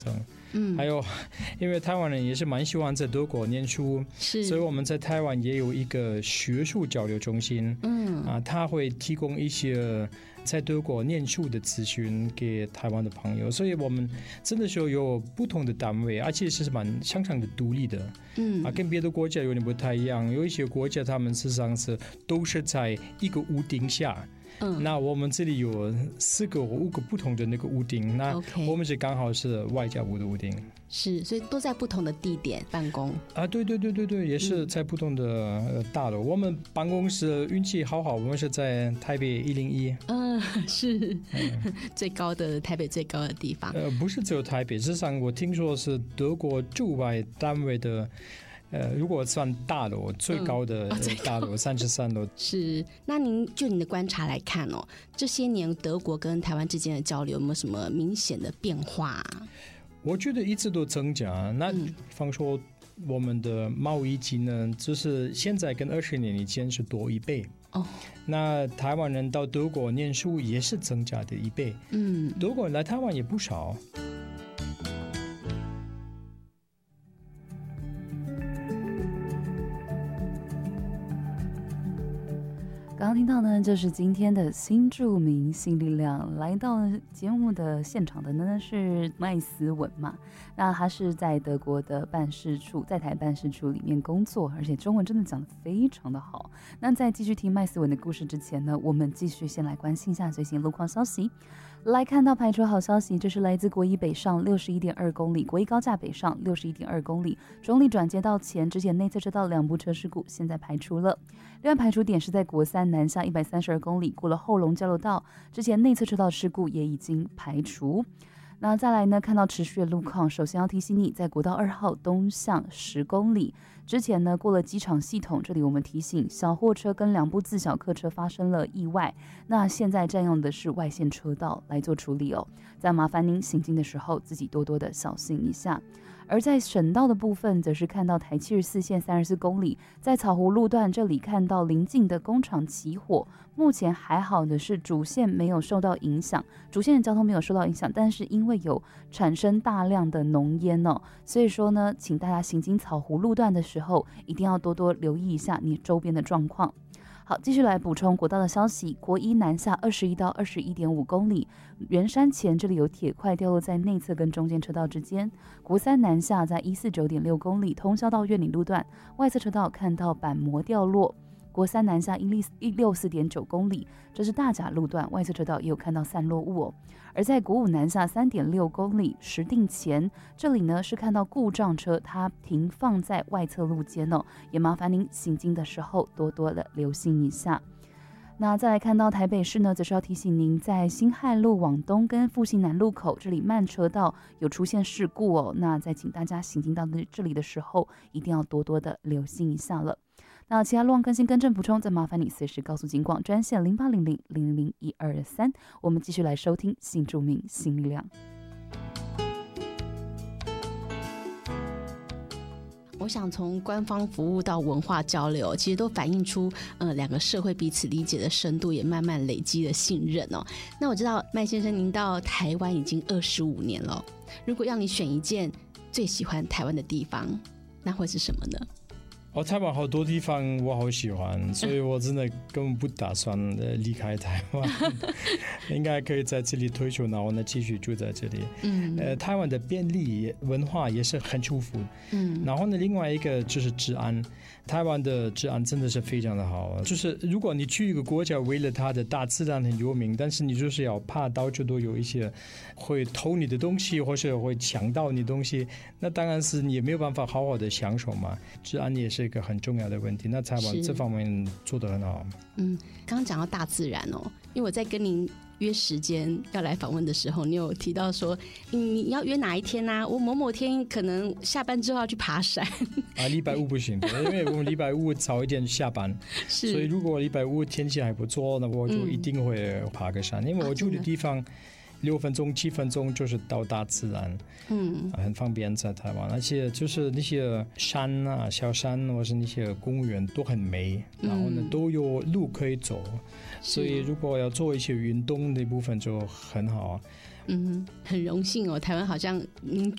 还有因为台湾人也是蛮喜欢在德国念书，所以我们在台湾也有一个学术交流中心，他会提供一些在德国念书的资讯给台湾的朋友，所以我们真的是有不同的单位，而且是蛮相当的独立的，跟别的国家有点不太一样，有一些国家他们事实上是都是在一个屋顶下。那我们这里有4个或5个不同的那个屋顶，那我们是刚好是外交部的屋顶， 是，所以都在不同的地点办公啊，对，也是在不同的大楼。我们办公室运气好，我们是在台北101， 是最高的台北最高的地方。 不是只有台北，事实上我听说是德国驻外单位的。如果算大楼最高的大楼33楼。 是，那您就你的观察来看哦，这些年德国跟台湾之间的交流有没有什么明显的变化？ 我觉得一直都增加。那比方说我们的贸易金呢，就是现在跟20年以前是多1倍。那台湾人到德国念书也是增加的1倍。德国人来台湾也不少。 刚刚听到呢，就是今天的新著名新力量。来到节目的现场的呢是麦斯文嘛，那他是在德国的办事处，在台办事处里面工作，而且中文真的讲得非常的好。那在继续听麦斯文的故事之前呢，我们继续先来关心一下最新路况消息。来看到排除好消息，这是来自国一北上 61.2 公里，国一高架北上 61.2 公里，中立转接道前之前内侧车道2部车事故现在排除了。另外排除点是在国三南下132公里，过了后龙交流道之前内侧车道事故也已经排除。那再来呢，看到持续的路况，首先要提醒你，在国道2号东向10公里之前呢，过了机场系统，这里我们提醒小货车跟2部自小客车发生了意外，那现在占用的是外线车道来做处理哦，再麻烦您行进的时候自己多多的小心一下。而在省道的部分，则是看到台74线34公里，在草湖路段这里看到邻近的工厂起火，目前还好的是主线没有受到影响，主线的交通没有受到影响，但是因为有产生大量的浓烟哦，所以说呢，请大家行经草湖路段的时候，一定要多多留意一下你周边的状况。好，继续来补充国道的消息。国一南下21到21.5公里，圆山前这里有铁块掉落在内侧跟中间车道之间。国三南下在149.6公里，通霄到苑岭路段外侧车道看到板膜掉落。国三南下164.9公里，这是大甲路段外侧车道也有看到散落物哦。而在国五南下3.6公里石碇前，这里呢是看到故障车，它停放在外侧路肩哦，也麻烦您行经的时候多多的留心一下。那再来看到台北市呢，则是要提醒您，在辛亥路往东跟复兴南路口这里慢车道有出现事故哦，那再请大家行经到这里的时候，一定要多多的留心一下了。那其他路况更新更正补充，再麻烦你随时告诉警广专线0800-00123。我们继续来收听新著名新力量。 我想从官方服务到文化交流，其实都反映出两个社会彼此理解的深度，也慢慢累积了信任哦。那我知道麦先生您到台湾已经25年了，如果要你选一件最喜欢台湾的地方，那会是什么呢？ 台湾好多地方我好喜欢，所以我真的根本不打算离开台湾，应该可以在这里退休，然后呢继续住在这里。台湾的便利文化也是很舒服。然后呢，另外一个就是治安，台湾的治安真的是非常的好。就是如果你去一个国家，为了它的大自然很有名，但是你就是要怕到处都有一些会偷你的东西，或是会抢到你东西，那当然是你也没有办法好好的享受嘛。治安也是一个很重要的问题，那台湾这方面做得很好。 刚刚讲到大自然哦，因为我在跟您约时间要来访问的时候，你有提到说你要约哪一天啊？我某某天可能下班之后要去爬山礼拜五不行的，因为我们礼拜五早一点下班所以如果礼拜五天气还不错，那我就一定会爬个山，因为我住的地方6分钟7分钟就是到大自然，很方便在台湾，而且就是那些山啊小山或是那些公园都很美，然后呢都有路可以走，所以如果要做一些运动那部分就很好。 很荣幸哦，台湾好像您